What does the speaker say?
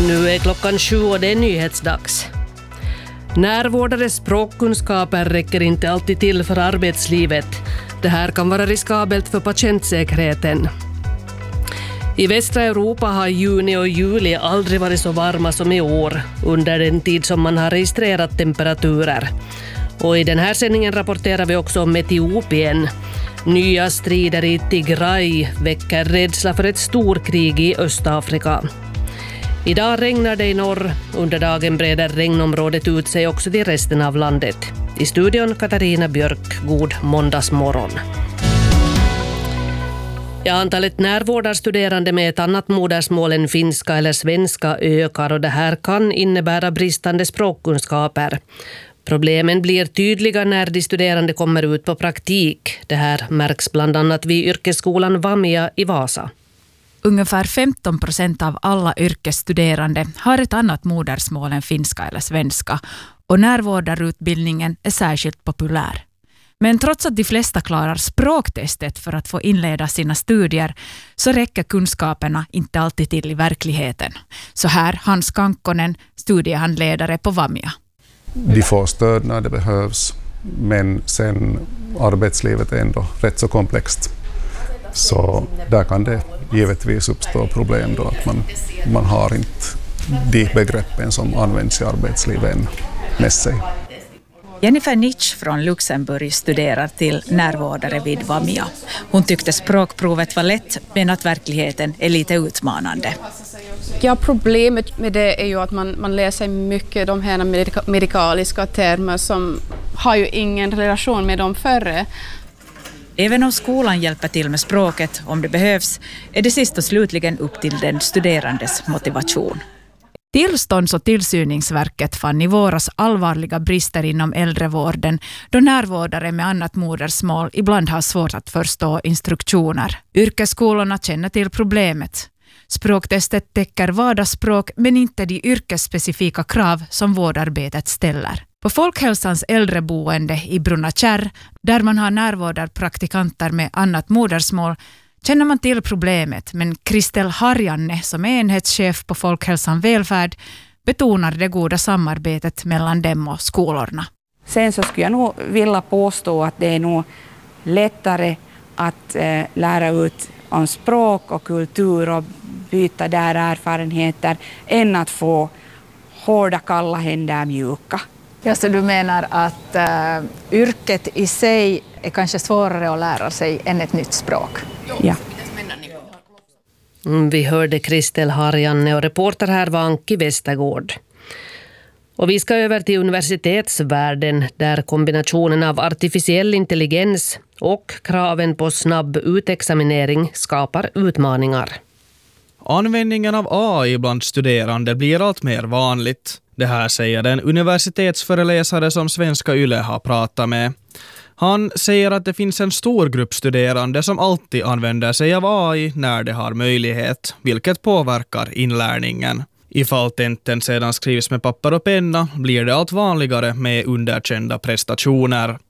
Nu är klockan 7 och det är nyhetsdags. Närvårdares språkkunskaper räcker inte alltid till för arbetslivet. Det här kan vara riskabelt för patientsäkerheten. I västra Europa har juni och juli aldrig varit så varma som i år, under den tid som man har registrerat temperaturer. Och i den här sändningen rapporterar vi också om Etiopien. Nya strider i Tigray väcker rädsla för ett storkrig i Östafrika. Idag regnar det i norr. Under dagen breder regnområdet ut sig också till resten av landet. I studion Katarina Björk, god måndagsmorgon. Ja, antalet närvårdarstuderande med ett annat modersmål än finska eller svenska ökar och det här kan innebära bristande språkkunskaper. Problemen blir tydliga när de studerande kommer ut på praktik. Det här märks bland annat vid yrkesskolan Vamia i Vasa. Ungefär 15% av alla yrkesstuderande har ett annat modersmål än finska eller svenska och närvårdarutbildningen är särskilt populär. Men trots att de flesta klarar språktestet för att få inleda sina studier så räcker kunskaperna inte alltid till i verkligheten. Så här Hans Kankkonen, studiehandledare på Vamia. De får stöd när det behövs, men sen arbetslivet är ändå rätt så komplext. Så där kan det givetvis uppstå problem då att man har inte de begreppen som används i arbetslivet med sig. Jennifer Nitsch från Luxemburg studerar till närvårdare vid Vamia. Hon tyckte språkprovet var lätt men att verkligheten är lite utmanande. Ja, problemet med det är ju att man läser mycket de här medikaliska termer som har ju ingen relation med dem förre. Även om skolan hjälper till med språket om det behövs är det sist och slutligen upp till den studerandes motivation. Tillstånds- och tillsyningsverket fann i våras allvarliga brister inom äldrevården då närvårdare med annat modersmål ibland har svårt att förstå instruktioner. Yrkesskolorna känner till problemet. Språktestet täcker vardagsspråk men inte de yrkesspecifika krav som vårdarbetet ställer. På Folkhälsans äldreboende i Brunnakärr, där man har närvårdarpraktikanter med annat modersmål, känner man till problemet, men Kristel Harjanne som är enhetschef på Folkhälsan välfärd betonar det goda samarbetet mellan dem och skolorna. Sen så skulle jag nog vilja påstå att det är nog lättare att lära ut om språk och kultur och byta där erfarenheter än att få hårda kalla händer mjuka. Ja, så du menar att yrket i sig är kanske svårare att lära sig än ett nytt språk? Ja. Vi hörde Kristel Harjanne och reporter här var Anki Westergård. Och vi ska över till universitetsvärlden där kombinationen av artificiell intelligens och kraven på snabb utexaminering skapar utmaningar. Användningen av AI bland studerande blir allt mer vanligt. Det här säger en universitetsföreläsare som Svenska Yle har pratat med. Han säger att det finns en stor grupp studerande som alltid använder sig av AI när de har möjlighet, vilket påverkar inlärningen. Ifall tenten sedan skrivs med papper och penna blir det allt vanligare med underkända prestationer.